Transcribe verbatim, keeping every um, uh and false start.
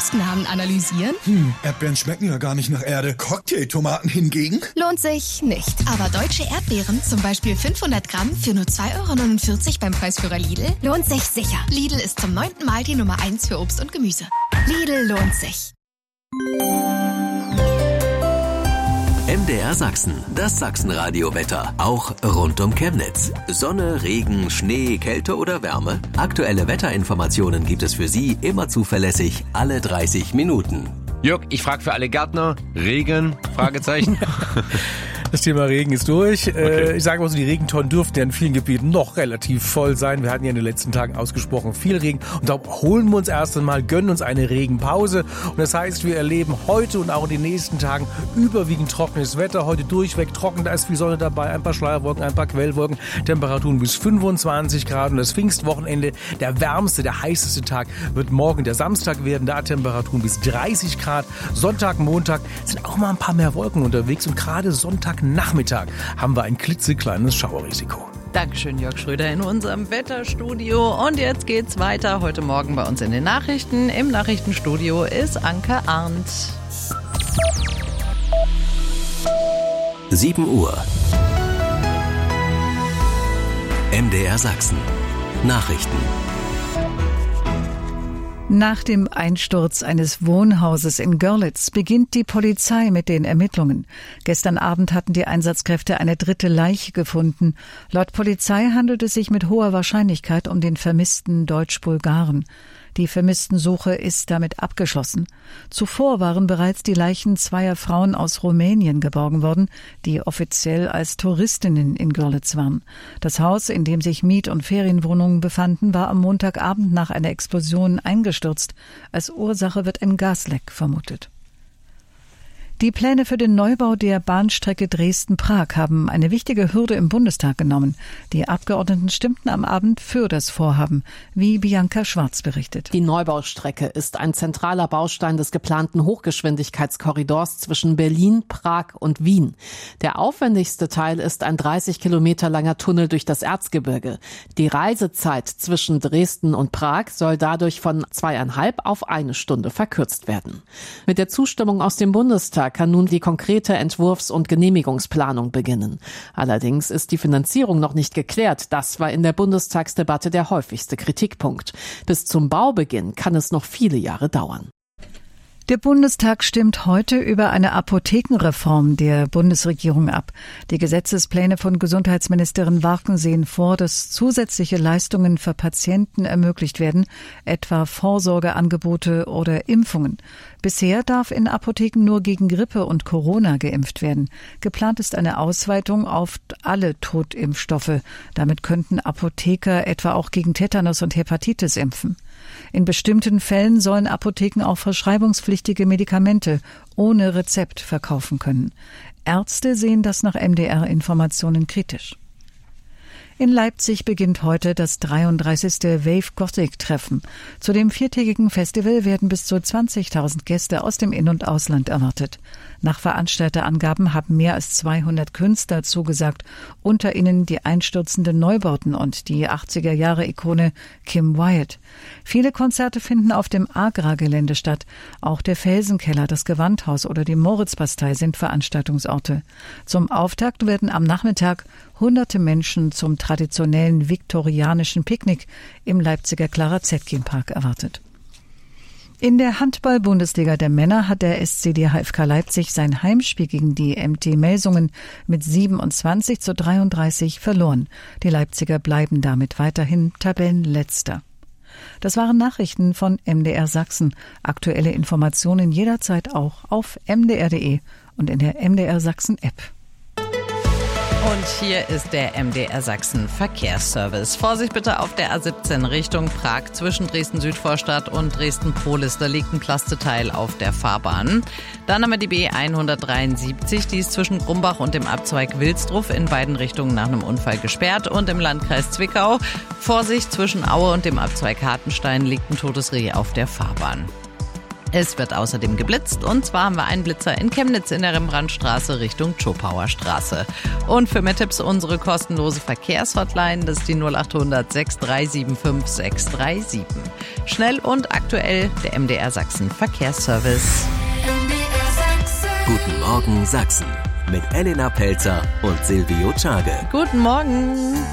Obstnamen analysieren? Hm, Erdbeeren schmecken ja gar nicht nach Erde. Cocktailtomaten hingegen? Lohnt sich nicht. Aber deutsche Erdbeeren, zum Beispiel fünfhundert Gramm für nur zwei Euro neunundvierzig beim Preisführer Lidl, lohnt sich sicher. Lidl ist zum neunten Mal die Nummer eins für Obst und Gemüse. Lidl lohnt sich. M D R Sachsen, das Sachsenradio-Wetter, auch rund um Chemnitz. Sonne, Regen, Schnee, Kälte oder Wärme? Aktuelle Wetterinformationen gibt es für Sie immer zuverlässig alle dreißig Minuten. Jörg, ich frage für alle Gärtner, Regen? Fragezeichen. Das Thema Regen ist durch. Okay. Ich sage mal so, die Regentonnen dürften ja in vielen Gebieten noch relativ voll sein. Wir hatten ja in den letzten Tagen ausgesprochen viel Regen. Und darum holen wir uns erst einmal, gönnen uns eine Regenpause. Und das heißt, wir erleben heute und auch in den nächsten Tagen überwiegend trockenes Wetter. Heute durchweg trocken, da ist viel Sonne dabei, ein paar Schleierwolken, ein paar Quellwolken. Temperaturen bis fünfundzwanzig Grad. Und das Pfingstwochenende, der wärmste, der heißeste Tag, wird morgen der Samstag werden. Da Temperaturen bis dreißig Grad. Sonntag, Montag sind auch mal ein paar mehr Wolken unterwegs. Und gerade Sonntag Nachmittag haben wir ein klitzekleines Schauerrisiko. Dankeschön, Jörg Schröder in unserem Wetterstudio. Und jetzt geht's weiter heute Morgen bei uns in den Nachrichten. Im Nachrichtenstudio ist Anke Arndt. sieben Uhr. M D R Sachsen. Nachrichten. Nach dem Einsturz eines Wohnhauses in Görlitz beginnt die Polizei mit den Ermittlungen. Gestern Abend hatten die Einsatzkräfte eine dritte Leiche gefunden. Laut Polizei handelt es sich mit hoher Wahrscheinlichkeit um den vermissten Deutsch-Bulgaren. Die Vermisstensuche ist damit abgeschlossen. Zuvor waren bereits die Leichen zweier Frauen aus Rumänien geborgen worden, die offiziell als Touristinnen in Görlitz waren. Das Haus, in dem sich Miet- und Ferienwohnungen befanden, war am Montagabend nach einer Explosion eingestürzt. Als Ursache wird ein Gasleck vermutet. Die Pläne für den Neubau der Bahnstrecke Dresden-Prag haben eine wichtige Hürde im Bundestag genommen. Die Abgeordneten stimmten am Abend für das Vorhaben, wie Bianca Schwarz berichtet. Die Neubaustrecke ist ein zentraler Baustein des geplanten Hochgeschwindigkeitskorridors zwischen Berlin, Prag und Wien. Der aufwendigste Teil ist ein dreißig Kilometer langer Tunnel durch das Erzgebirge. Die Reisezeit zwischen Dresden und Prag soll dadurch von zweieinhalb auf eine Stunde verkürzt werden. Mit der Zustimmung aus dem Bundestag kann nun die konkrete Entwurfs- und Genehmigungsplanung beginnen. Allerdings ist die Finanzierung noch nicht geklärt. Das war in der Bundestagsdebatte der häufigste Kritikpunkt. Bis zum Baubeginn kann es noch viele Jahre dauern. Der Bundestag stimmt heute über eine Apothekenreform der Bundesregierung ab. Die Gesetzespläne von Gesundheitsministerin Warken sehen vor, dass zusätzliche Leistungen für Patienten ermöglicht werden, etwa Vorsorgeangebote oder Impfungen. Bisher darf in Apotheken nur gegen Grippe und Corona geimpft werden. Geplant ist eine Ausweitung auf alle Totimpfstoffe. Damit könnten Apotheker etwa auch gegen Tetanus und Hepatitis impfen. In bestimmten Fällen sollen Apotheken auch verschreibungspflichtige Medikamente ohne Rezept verkaufen können. Ärzte sehen das nach M D R-Informationen kritisch. In Leipzig beginnt heute das dreiunddreißigste Wave Gothic Treffen. Zu dem viertägigen Festival werden bis zu zwanzigtausend Gäste aus dem In- und Ausland erwartet. Nach Veranstalterangaben haben mehr als zweihundert Künstler zugesagt, unter ihnen die einstürzenden Neubauten und die achtziger-Jahre-Ikone Kim Wyatt. Viele Konzerte finden auf dem Agra-Gelände statt. Auch der Felsenkeller, das Gewandhaus oder die Moritzbastei sind Veranstaltungsorte. Zum Auftakt werden am Nachmittag hunderte Menschen zum traditionellen viktorianischen Picknick im Leipziger Clara Zetkin-Park erwartet. In der Handball-Bundesliga der Männer hat der S C D H F K Leipzig sein Heimspiel gegen die M T Melsungen mit siebenundzwanzig zu dreiunddreißig verloren. Die Leipziger bleiben damit weiterhin Tabellenletzter. Das waren Nachrichten von M D R Sachsen. Aktuelle Informationen jederzeit auch auf m d r punkt d e und in der M D R Sachsen App. Und hier ist der M D R Sachsen Verkehrsservice. Vorsicht bitte auf der A siebzehn Richtung Prag zwischen Dresden-Südvorstadt und Dresden-Prohlis. Da liegt ein Plasteteil auf der Fahrbahn. Dann haben wir die B hundertdreiundsiebzig, die ist zwischen Grumbach und dem Abzweig Wilsdruf in beiden Richtungen nach einem Unfall gesperrt. Und im Landkreis Zwickau, Vorsicht zwischen Aue und dem Abzweig Hartenstein liegt ein totes Reh auf der Fahrbahn. Es wird außerdem geblitzt und zwar haben wir einen Blitzer in Chemnitz in der Rembrandtstraße Richtung Schopauer Straße. Und für mehr Tipps unsere kostenlose Verkehrshotline, das ist die null acht hundert sechs drei sieben fünf sechs drei sieben. Schnell und aktuell der M D R Sachsen Verkehrsservice. Guten Morgen Sachsen mit Elena Pelzer und Silvio Czage. Guten Morgen.